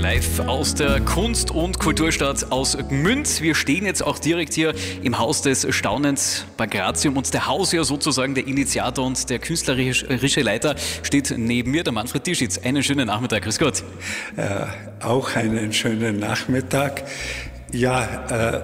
live aus der Kunst- und Kulturstadt aus Gmünd. Wir stehen jetzt auch direkt hier im Haus des Staunens Pankratium und der Hausherr sozusagen, der Initiator und der künstlerische Leiter steht neben mir, der Manfred Tischitz. Einen schönen Nachmittag, grüß Gott. Auch einen schönen Nachmittag. Ja,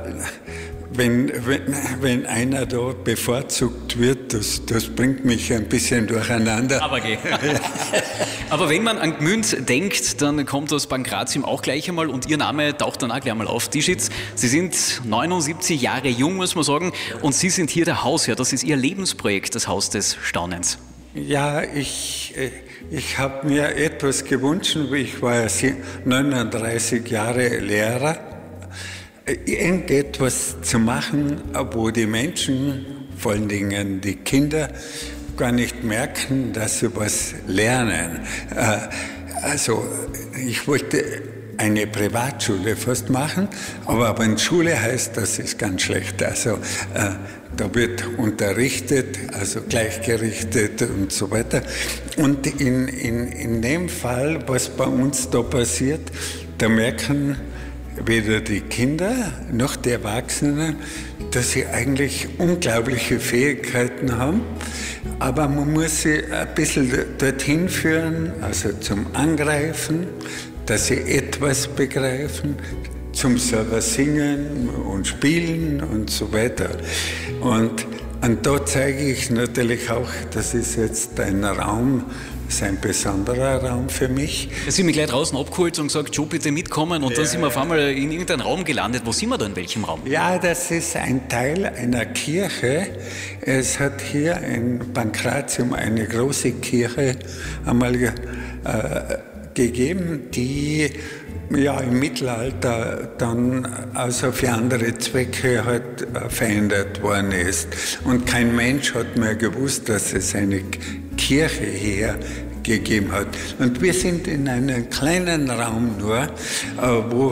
wenn einer da bevorzugt wird, das bringt mich ein bisschen durcheinander. Aber geh. Aber wenn man an Gmünd denkt, dann kommt das Pankratium auch gleich einmal und Ihr Name taucht dann auch gleich einmal auf. Tischitz, Sie sind 79 Jahre jung, muss man sagen, und Sie sind hier der Hausherr. Das ist Ihr Lebensprojekt, das Haus des Staunens. Ja, ich habe mir etwas gewünscht. Ich war ja 39 Jahre Lehrer. Irgendetwas zu machen, wo die Menschen, vor allen Dingen die Kinder, gar nicht merken, dass sie was lernen. Also ich wollte eine Privatschule fast machen, aber wenn Schule heißt, das ist ganz schlecht. Also da wird unterrichtet, also gleichgerichtet und so weiter. Und in dem Fall, was bei uns da passiert, da merken weder die Kinder noch die Erwachsenen, dass sie eigentlich unglaubliche Fähigkeiten haben, aber man muss sie ein bisschen dorthin führen, also zum Angreifen, dass sie etwas begreifen, zum selber singen und spielen und so weiter. Und da zeige ich natürlich auch, das ist jetzt ein Raum, das ist ein besonderer Raum für mich. Sie sind mich gleich draußen abgeholt und gesagt, Joe, bitte mitkommen. Und dann sind wir auf einmal in irgendeinem Raum gelandet. Wo sind wir da, in welchem Raum? Ja, das ist ein Teil einer Kirche. Es hat hier in Pankratium eine große Kirche einmal gegeben, die ja im Mittelalter dann also für andere Zwecke halt verändert worden ist. Und kein Mensch hat mehr gewusst, dass es eine Kirche hier gegeben hat. Und wir sind in einem kleinen Raum nur, wo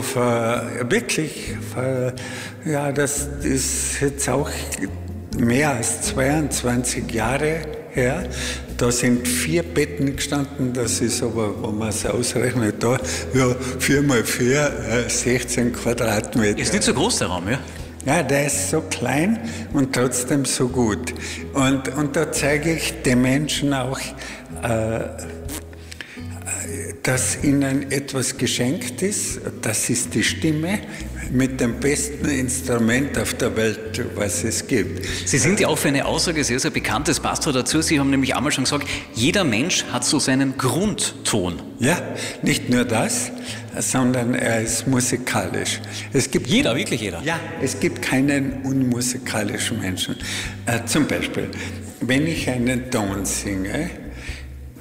ja, das ist jetzt auch mehr als 22 Jahre her. Da sind 4 Betten gestanden, das ist aber, wenn man es ausrechnet, da, ja, 4 mal 4, 16 Quadratmeter. Ist nicht so groß der Raum, ja? Ja, der ist so klein und trotzdem so gut. Und da zeige ich den Menschen auch, dass ihnen etwas geschenkt ist. Das ist die Stimme mit dem besten Instrument auf der Welt, was es gibt. Sie sind ja auch für eine Aussage sehr, sehr bekannt. Das passt dazu. Sie haben nämlich einmal schon gesagt, jeder Mensch hat so seinen Grundton. Ja, nicht nur das, sondern er ist musikalisch. Jeder, wirklich jeder? Ja, es gibt keinen unmusikalischen Menschen. Zum Beispiel, wenn ich einen Ton singe,